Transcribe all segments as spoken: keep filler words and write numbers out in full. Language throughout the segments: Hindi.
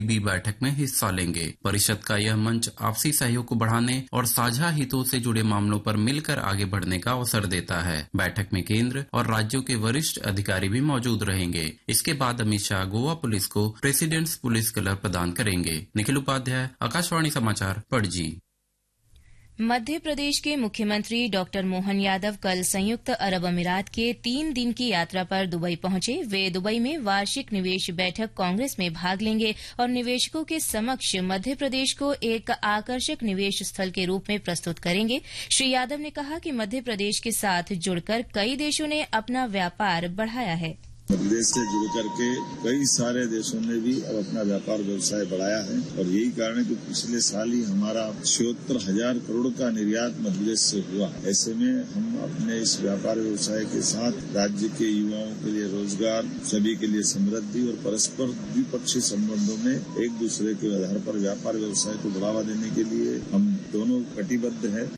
भी बैठक में हिस्सा लेंगे। परिषद का यह मंच आपसी सहयोग को बढ़ाने और साझा हितों से जुड़े मामलों पर मिलकर आगे बढ़ने का अवसर देता है। बैठक में केंद्र और राज्यों के वरिष्ठ अधिकारी भी मौजूद रहेंगे। इसके बाद अमित शाह गोवा पुलिस को प्रेसिडेंट्स पुलिस कलर प्रदान करेंगे। निखिल उपाध्याय, आकाशवाणी समाचार, पणजी। मध्य प्रदेश के मुख्यमंत्री डॉक्टर मोहन यादव कल संयुक्त अरब अमीरात के तीन दिन की यात्रा पर दुबई पहुंचे। वे दुबई में वार्षिक निवेश बैठक कांग्रेस में भाग लेंगे और निवेशकों के समक्ष मध्य प्रदेश को एक आकर्षक निवेश स्थल के रूप में प्रस्तुत करेंगे। श्री यादव ने कहा कि मध्य प्रदेश के साथ जुड़कर कई देशों ने अपना व्यापार बढ़ाया है। मध्य प्रदेश से जुड़ करके कई सारे देशों ने भी अब अपना व्यापार व्यवसाय बढ़ाया है और यही कारण है कि पिछले साल ही हमारा छिहत्तर हजार करोड़ का निर्यात मध्य प्रदेश से हुआ। ऐसे में हम अपने इस व्यापार व्यवसाय के साथ राज्य के युवाओं के लिए रोजगार, सभी के लिए समृद्धि और परस्पर द्विपक्षीय संबंधों में एक दूसरे के आधार पर व्यापार व्यवसाय को बढ़ावा देने के लिए हम दोनों कटिबद्ध हैं।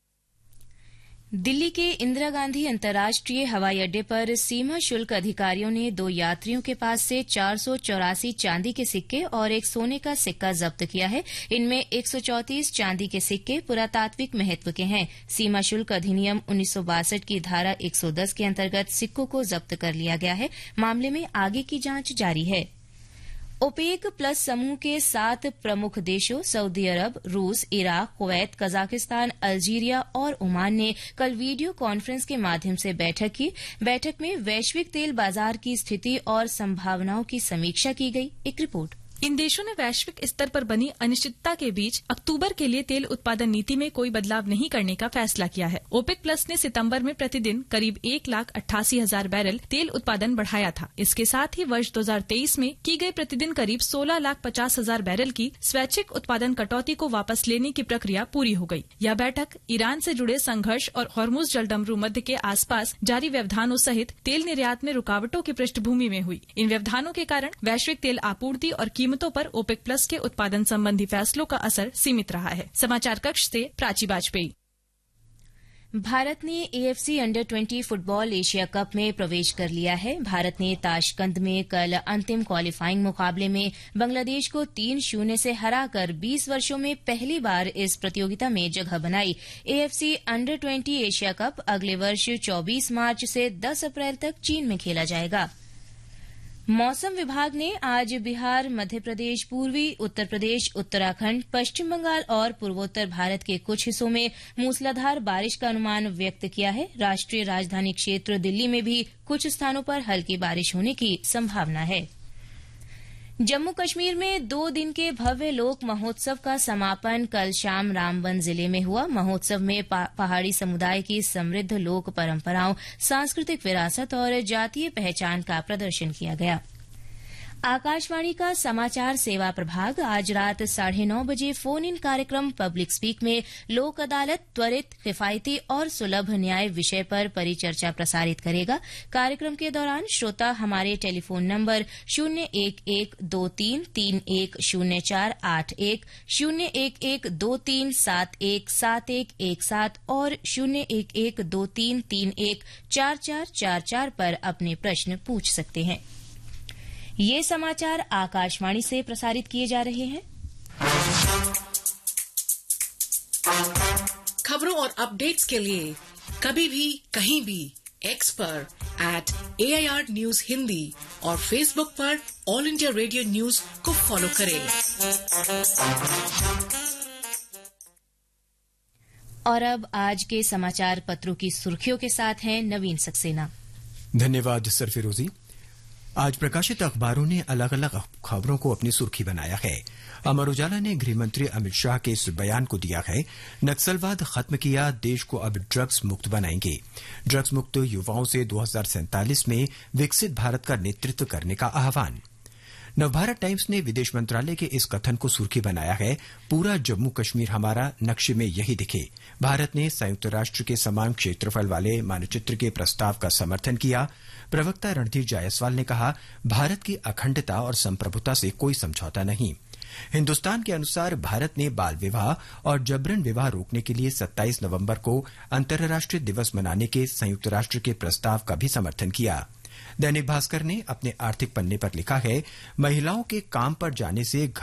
दिल्ली के इंदिरा गांधी अंतर्राष्ट्रीय हवाई अड्डे पर सीमा शुल्क अधिकारियों ने दो यात्रियों के पास से चार सौ चौरासी चांदी के सिक्के और एक सोने का सिक्का जब्त किया है। इनमें एक सौ चौंतीस चांदी के सिक्के पुरातात्विक महत्व के हैं। सीमा शुल्क अधिनियम उन्नीस सौ बासठ की धारा एक सौ दस के अंतर्गत सिक्कों को जब्त कर लिया गया है। मामले में आगे की जांच जारी है। ओपेक प्लस समूह के सात प्रमुख देशों सऊदी अरब, रूस, इराक, कुवैत, कजाकिस्तान, अल्जीरिया और ओमान ने कल वीडियो कॉन्फ्रेंस के माध्यम से बैठक की। बैठक में वैश्विक तेल बाजार की स्थिति और संभावनाओं की समीक्षा की गई। एक रिपोर्ट। इन देशों ने वैश्विक स्तर पर बनी अनिश्चितता के बीच अक्टूबर के लिए तेल उत्पादन नीति में कोई बदलाव नहीं करने का फैसला किया है। ओपेक प्लस ने सितंबर में प्रतिदिन करीब एक लाख अट्ठासी हजार बैरल तेल उत्पादन बढ़ाया था। इसके साथ ही वर्ष दो हजार तेईस में की गई प्रतिदिन करीब सोलह लाख पचास हजार बैरल की स्वैच्छिक उत्पादन कटौती को वापस लेने की प्रक्रिया पूरी हो गई। यह बैठक ईरान से जुड़े संघर्ष और हॉर्मुज जलडमरू मध्य के आसपास जारी व्यवधानों सहित तेल निर्यात में रुकावटों की पृष्ठभूमि में हुई। इन व्यवधानों के कारण वैश्विक तेल आपूर्ति और कीमतों पर ओपेक प्लस के उत्पादन संबंधी फैसलों का असर सीमित रहा है। समाचार कक्ष से प्राची बाजपेयी। भारत ने AFC under twenty football Asia cup में प्रवेश कर लिया है। भारत ने ताशकंद में कल अंतिम क्वालिफाइंग मुकाबले में बांग्लादेश को तीन शून्य से हराकर बीस वर्षों में पहली बार इस प्रतियोगिता में जगह बनाई। AFC under twenty Asia cup अगले वर्ष चौबीस मार्च से दस अप्रैल तक चीन में खेला जाएगा। मौसम विभाग ने आज बिहार, मध्य प्रदेश, पूर्वी उत्तर प्रदेश, उत्तराखंड, पश्चिम बंगाल और पूर्वोत्तर भारत के कुछ हिस्सों में मूसलाधार बारिश का अनुमान व्यक्त किया है। राष्ट्रीय राजधानी क्षेत्र दिल्ली में भी कुछ स्थानों पर हल्की बारिश होने की संभावना है। जम्मू कश्मीर में दो दिन के भव्य लोक महोत्सव का समापन कल शाम रामबन जिले में हुआ। महोत्सव में पहाड़ी समुदाय की समृद्ध लोक परंपराओं, सांस्कृतिक विरासत और जातीय पहचान का प्रदर्शन किया गया। आकाशवाणी का समाचार सेवा प्रभाग आज रात साढ़े नौ बजे फोन इन कार्यक्रम पब्लिक स्पीक में लोक अदालत, त्वरित, किफायती और सुलभ न्याय विषय पर परिचर्चा प्रसारित करेगा। कार्यक्रम के दौरान श्रोता हमारे टेलीफोन नंबर शून्य एक एक दो तीन तीन एक शून्य चार आठ एक, शून्य एक एक दो तीन सात एक सात एक एक सात और शून्य एक एक दो तीन तीन एक चार चार चार चार पर अपने प्रश्न पूछ सकते हैं। ये समाचार आकाशवाणी से प्रसारित किए जा रहे हैं। खबरों और अपडेट्स के लिए कभी भी कहीं भी एक्स पर eight A I R news Hindi और फेसबुक पर ऑल इंडिया रेडियो न्यूज को फॉलो करें। और अब आज के समाचार पत्रों की सुर्खियों के साथ हैं नवीन सक्सेना। धन्यवाद सरफिरोजी। आज प्रकाशित अखबारों ने अलग अलग खबरों को अपनी सुर्खी बनाया है। अमर उजाला ने गृहमंत्री अमित शाह के इस बयान को दिया है, नक्सलवाद खत्म किया, देश को अब ड्रग्स मुक्त बनाएंगे। ड्रग्स मुक्त युवाओं से दो हजार सैंतालीस में विकसित भारत का नेतृत्व करने का आह्वान। नवभारत टाइम्स ने विदेश मंत्रालय के इस कथन को सुर्खी बनाया है, पूरा जम्मू कश्मीर हमारा, नक्शे में यही दिखे। भारत ने संयुक्त राष्ट्र के समान क्षेत्रफल वाले मानचित्र के प्रस्ताव का समर्थन किया। प्रवक्ता रणधीर जायसवाल ने कहा, भारत की अखंडता और संप्रभुता से कोई समझौता नहीं। हिन्दुस्तान के अनुसार भारत ने बाल विवाह और जबरन विवाह रोकने के लिए सत्ताईस नवंबर को अंतर्राष्ट्रीय दिवस मनाने के संयुक्त राष्ट्र के प्रस्ताव का भी समर्थन किया। दैनिक भास्कर ने अपने आर्थिक पन्ने पर लिखा है, महिलाओं के काम पर जाने से